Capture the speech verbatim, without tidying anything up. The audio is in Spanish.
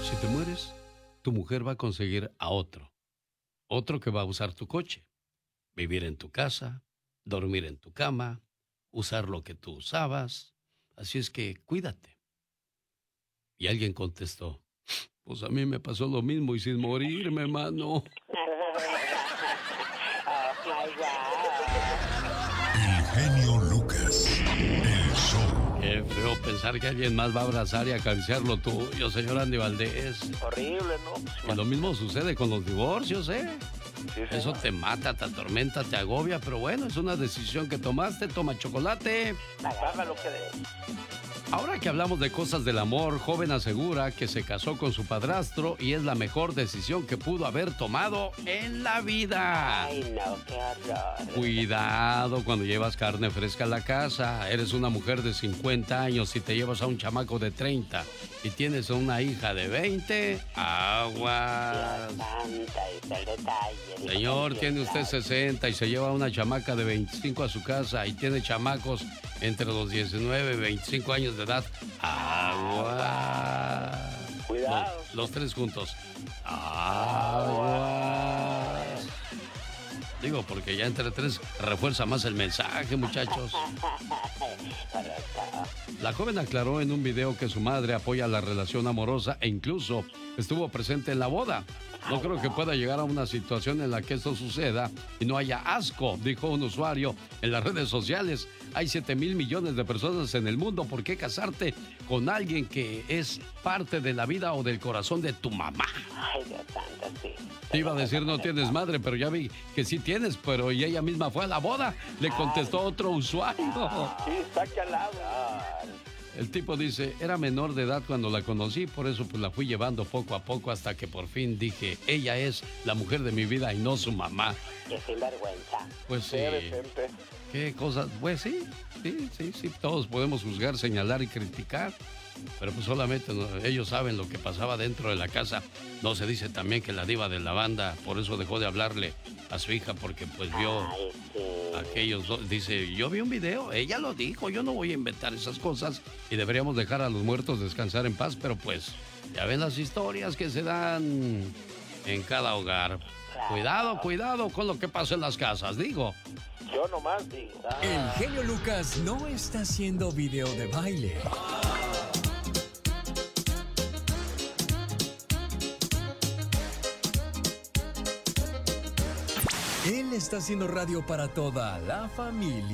Si te mueres, tu mujer va a conseguir a otro. Otro que va a usar tu coche, vivir en tu casa, dormir en tu cama, usar lo que tú usabas. Así es que cuídate. Y alguien contestó, pues a mí me pasó lo mismo y sin morirme, mano. El genio Lucas, el show. Qué feo pensar que alguien más va a abrazar y acariciar lo tuyo, señor Andy Valdés. Horrible, ¿no? Y lo mismo sucede con los divorcios, ¿eh? Sí, sí. Eso te mata, te atormenta, te agobia, pero bueno, es una decisión que tomaste, toma chocolate. Paga lo que debes. Ahora que hablamos de cosas del amor, joven asegura que se casó con su padrastro y es la mejor decisión que pudo haber tomado en la vida. Ay, no, qué horror. Cuidado cuando llevas carne fresca a la casa. Eres una mujer de cincuenta años y te llevas a un chamaco de treinta y tienes a una hija de veinte. Aguas. Dios santa, es el detalle. Señor, tiene usted sesenta y se lleva a una chamaca de veinticinco a su casa y tiene chamacos entre los diecinueve y veinticinco años de edad. Aguas. Cuidado. Los, los tres juntos. Aguas. Digo, porque ya entre tres refuerza más el mensaje, muchachos. La joven aclaró en un video que su madre apoya la relación amorosa e incluso estuvo presente en la boda. No creo que pueda llegar a una situación en la que esto suceda y no haya asco, dijo un usuario en las redes sociales. Hay siete mil millones de personas en el mundo. ¿Por qué casarte con alguien que es parte de la vida o del corazón de tu mamá? Ay, Dios santo, sí. Te iba a decir no tienes madre, pero ya vi que sí tienes, pero y ella misma fue a la boda. Le contestó otro usuario. Sí, saca al lado. El tipo dice, era menor de edad cuando la conocí, por eso pues la fui llevando poco a poco hasta que por fin dije, ella es la mujer de mi vida y no su mamá. Qué sinvergüenza. Pues sí. Qué decente. ¿Qué cosas? Pues sí, sí, sí, sí, todos podemos juzgar, señalar y criticar, pero pues solamente no, ellos saben lo que pasaba dentro de la casa. No se dice también que la diva de la banda, por eso dejó de hablarle a su hija, porque pues vio Ay, sí. aquellos dos. Dice, yo vi un video, ella lo dijo, yo no voy a inventar esas cosas y deberíamos dejar a los muertos descansar en paz, pero pues ya ven las historias que se dan en cada hogar. Cuidado, cuidado con lo que pasa en las casas, digo. Yo nomás digo. Ah. El genio Lucas no está haciendo video de baile. Él está haciendo radio para toda la familia.